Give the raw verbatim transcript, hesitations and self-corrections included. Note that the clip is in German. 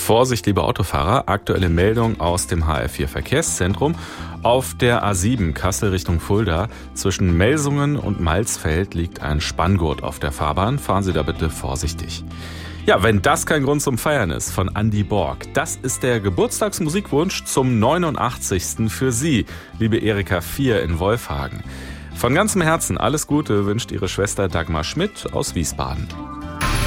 Vorsicht, liebe Autofahrer, aktuelle Meldung aus dem H R vier Verkehrszentrum. Auf der A sieben Kassel Richtung Fulda zwischen Melsungen und Malsfeld liegt ein Spanngurt auf der Fahrbahn. Fahren Sie da bitte vorsichtig. Ja, wenn das kein Grund zum Feiern ist, von Andy Borg. Das ist der Geburtstagsmusikwunsch zum neunundachtzigsten für Sie, liebe Erika vier in Wolfhagen. Von ganzem Herzen alles Gute wünscht Ihre Schwester Dagmar Schmidt aus Wiesbaden.